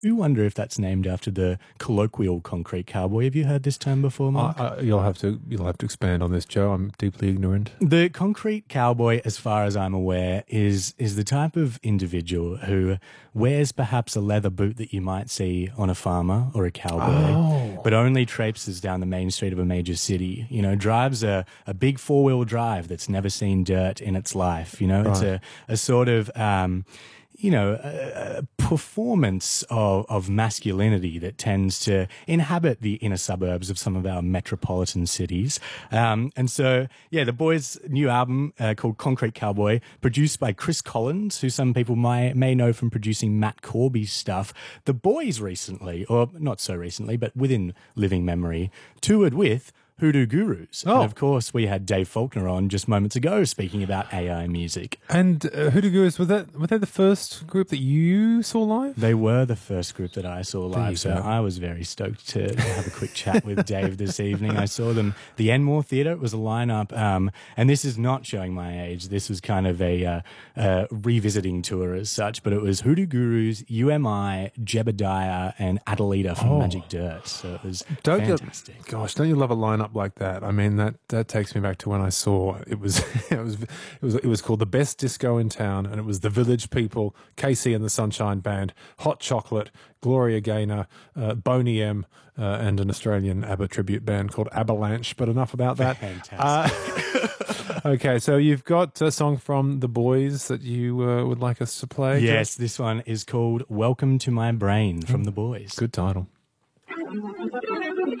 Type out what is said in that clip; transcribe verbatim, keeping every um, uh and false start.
do wonder if that's named after the colloquial concrete cowboy. Have you heard this term before, Mark? I, I, you'll have to you'll have to expand on this, Joe. I'm deeply ignorant. The concrete cowboy, as far as I'm aware, is is the type of individual who wears perhaps a leather boot that you might see on a farmer or a cowboy, Oh. but only traipses down the main street of a major city. You know, drives a, a big four-wheel drive that's never seen dirt in its life. You know, it's Right. a, a sort of... Um, you know, a, a performance of, of masculinity that tends to inhabit the inner suburbs of some of our metropolitan cities. Um, and so, yeah, the boys' new album uh, called Concrete Cowboy, produced by Chris Collins, who some people may, may know from producing Matt Corby's stuff. The boys recently, or not so recently, but within living memory, toured with Hoodoo Gurus. Oh. And of course, we had Dave Faulkner on just moments ago speaking about A I music. And uh, Hoodoo Gurus, was that were they the first group that you saw live? They were the first group that I saw you live, so go. I was very stoked to have a quick chat with Dave this evening. I saw them, the Enmore Theatre. It was a lineup, um, and this is not showing my age. This was kind of a uh, uh, revisiting tour as such, but it was Hoodoo Gurus, U M I, Jebediah, and Adelita from Oh. Magic Dirt. So it was Don't you, fantastic. gosh, don't you love a lineup like that? I mean, that, that takes me back to when I saw it was it was it was it was called The Best Disco in Town, and it was the Village People, Casey and the Sunshine Band, Hot Chocolate, Gloria Gaynor, uh, Boney M, uh, and an Australian ABBA tribute band called Avalanche. But enough about that. Fantastic. Uh, okay, so you've got a song from the boys that you uh, would like us to play. Yes, this one is called Welcome to My Brain from the boys. Good title.